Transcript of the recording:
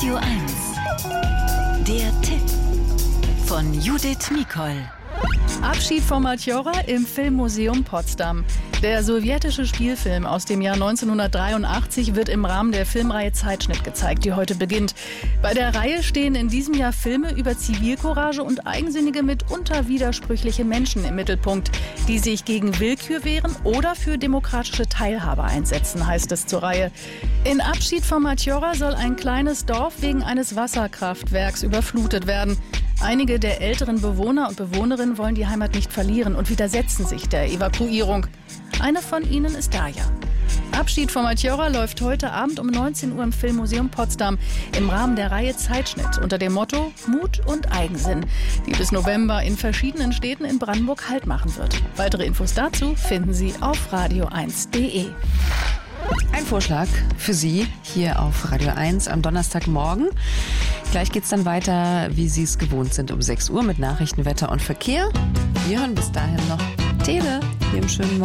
Radio 1. Der Tipp von Judith Mikol. Abschied von Matjora im Filmmuseum Potsdam. Der sowjetische Spielfilm aus dem Jahr 1983 wird im Rahmen der Filmreihe Zeitschnitt gezeigt, die heute beginnt. Bei der Reihe stehen in diesem Jahr Filme über Zivilcourage und eigensinnige, mitunter widersprüchliche Menschen im Mittelpunkt, die sich gegen Willkür wehren oder für demokratische Teilhabe einsetzen, heißt es zur Reihe. In Abschied von Matjora soll ein kleines Dorf wegen eines Wasserkraftwerks überflutet werden. Einige der älteren Bewohner und Bewohnerinnen wollen die Heimat nicht verlieren und widersetzen sich der Evakuierung. Eine von ihnen ist Daya. Abschied von Matjora läuft heute Abend um 19 Uhr im Filmmuseum Potsdam im Rahmen der Reihe Zeitschnitt unter dem Motto Mut und Eigensinn, die bis November in verschiedenen Städten in Brandenburg Halt machen wird. Weitere Infos dazu finden Sie auf radio1.de. Ein Vorschlag für Sie hier auf Radio 1 am Donnerstagmorgen. Gleich geht's dann weiter, wie Sie es gewohnt sind, um 6 Uhr mit Nachrichten, Wetter und Verkehr. Wir hören bis dahin noch Tele hier im schönen